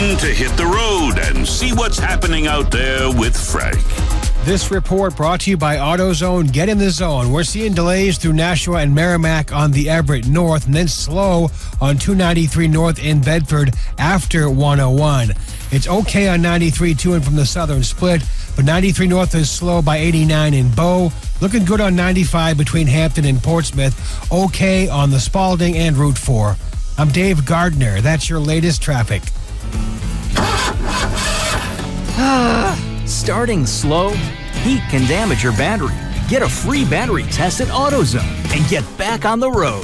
time to hit the road and see what's happening out there with Frank. This report brought to you by AutoZone. Get in the zone. We're seeing delays through Nashua and Merrimack on the Everett North, and then slow on 293 North in Bedford after 101. It's okay on 93 to and from the southern split, but 93 North is slow by 89 in Bow. Looking good on 95 between Hampton and Portsmouth. Okay on the Spalding and Route 4. I'm Dave Gardner. That's your latest traffic. Starting slow? Heat can damage your battery. Get a free battery test at AutoZone and get back on the road.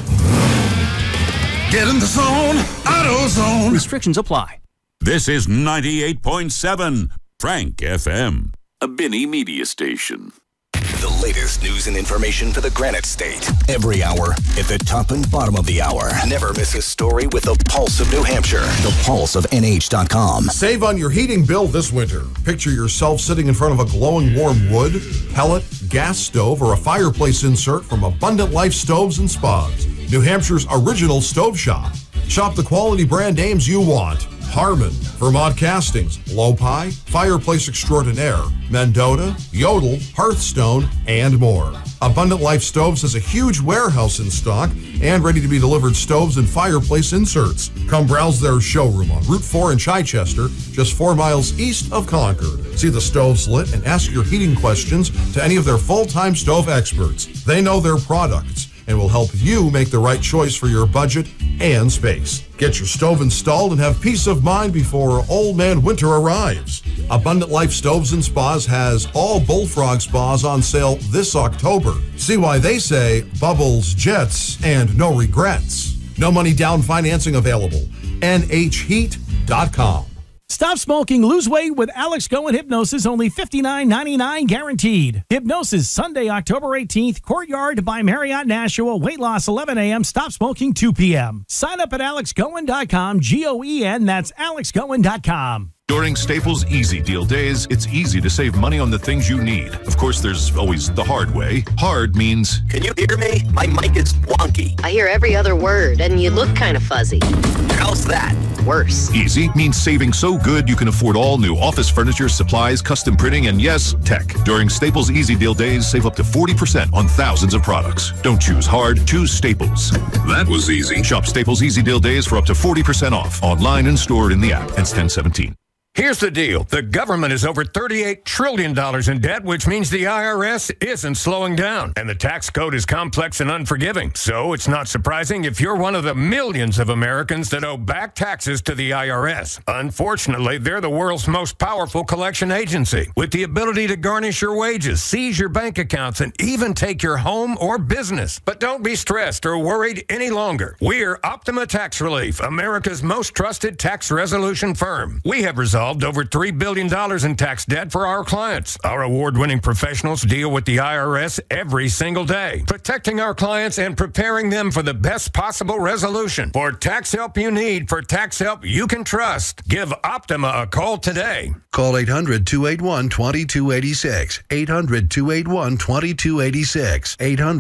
Get in the zone, AutoZone. Restrictions apply. This is 98.7 Frank FM, a Binney media station. The latest news and information for the Granite State. Every hour at the top and bottom of the hour. Never miss a story with the Pulse of New Hampshire. The Pulse of NH.com. Save on your heating bill this winter. Picture yourself sitting in front of a glowing warm wood, pellet, gas stove, or a fireplace insert from Abundant Life Stoves and Spas. New Hampshire's original stove shop. Shop the quality brand names you want. Harmon, Vermont Castings, Lopi, Fireplace Extraordinaire, Mendota, Yodel, Hearthstone, and more. Abundant Life Stoves has a huge warehouse in stock and ready-to-be-delivered stoves and fireplace inserts. Come browse their showroom on Route 4 in Chichester, just 4 miles east of Concord. See the stoves lit and ask your heating questions to any of their full-time stove experts. They know their products and will help you make the right choice for your budget and space. Get your stove installed and have peace of mind before Old Man Winter arrives. Abundant Life Stoves and Spas has all Bullfrog spas on sale this October. See why they say bubbles, jets, and no regrets. No money down financing available. NHHeat.com. Stop smoking, lose weight with Alex Cohen Hypnosis, only $59.99 guaranteed. Hypnosis, Sunday, October 18th, Courtyard by Marriott Nashua, weight loss 11 a.m., stop smoking 2 p.m. Sign up at alexcohen.com, G-O-E-N, that's alexcohen.com. During Staples Easy Deal Days, it's easy to save money on the things you need. Of course, there's always the hard way. Hard means... Can you hear me? My mic is wonky. I hear every other word, and you look kind of fuzzy. How's that? Worse. Easy means saving so good you can afford all new office furniture, supplies, custom printing, and yes, tech. During Staples Easy Deal Days, save up to 40% on thousands of products. Don't choose hard, choose Staples. That was easy. Shop Staples Easy Deal Days for up to 40% off. Online and stored in the app. Ends 10/17. Here's the deal. The government is over $38 trillion in debt, which means the IRS isn't slowing down. And the tax code is complex and unforgiving. So it's not surprising if you're one of the millions of Americans that owe back taxes to the IRS. Unfortunately, they're the world's most powerful collection agency, with the ability to garnish your wages, seize your bank accounts, and even take your home or business. But don't be stressed or worried any longer. We're Optima Tax Relief, America's most trusted tax resolution firm. We have resolved over $3 billion in tax debt for our clients. Our award-winning professionals deal with the IRS every single day, protecting our clients and preparing them for the best possible resolution. For tax help you need, for tax help you can trust, give Optima a call today. Call 800-281-2286. 800-281-2286.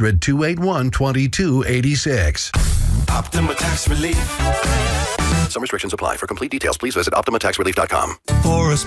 800-281-2286. Optima Tax Relief. Some restrictions apply. For complete details, please visit OptimaTaxRelief.com. For a